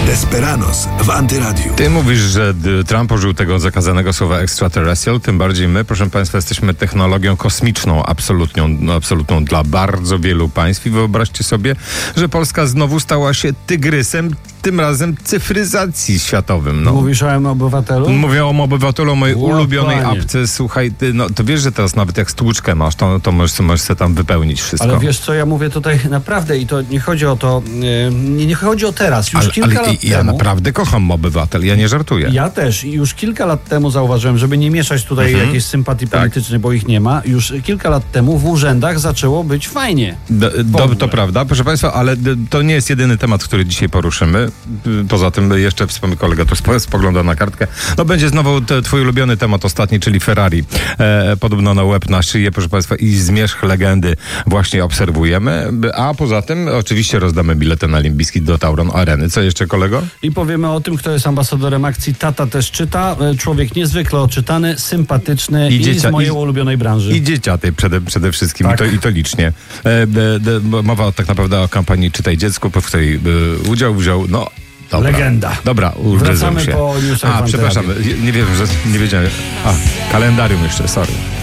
Desperados w Antyradiu. Ty mówisz, że Trump użył tego zakazanego słowa extraterrestrial, tym bardziej my, proszę państwa, jesteśmy technologią kosmiczną, absolutną dla bardzo wielu państw i wyobraźcie sobie, że Polska znowu stała się tygrysem, tym razem cyfryzacji światowym. No. Mówisz o obywatelu? Mówię o obywatelu, o mojej ulubionej apce. Słuchaj, ty, to wiesz, że teraz nawet jak stłuczkę masz, to możesz sobie tam wypełnić wszystko. Ale wiesz co, ja mówię tutaj naprawdę i to nie chodzi o to, nie chodzi o teraz. Już kilka lat ja temu, naprawdę kocham obywatel, ja nie żartuję. Ja też. I już kilka lat temu zauważyłem, żeby nie mieszać tutaj jakiejś sympatii politycznej, bo ich nie ma. Już kilka lat temu w urzędach zaczęło być fajnie. To prawda, proszę państwa, ale to nie jest jedyny temat, który dzisiaj poruszymy. Poza tym jeszcze kolega tu spogląda na kartkę. No będzie znowu twój ulubiony temat ostatni, czyli Ferrari. Podobno na łeb, na szyję, proszę państwa, i zmierzch legendy właśnie obserwujemy. A poza tym oczywiście rozdamy bilety na Limp Bizkit do Tauron Areny. Co jeszcze, kolego? I powiemy o tym, kto jest ambasadorem akcji Tata też czyta. Człowiek niezwykle odczytany, sympatyczny i z mojej ulubionej branży. I dzieciatej przede wszystkim. Tak. I to licznie. Mowa tak naprawdę o kampanii Czytaj Dziecku, w której udział wziął, dobra. Legenda. Dobra, wracamy się. po newsach. Przepraszam, nie wiem, że nie wiedziałem. Kalendarium jeszcze, sorry.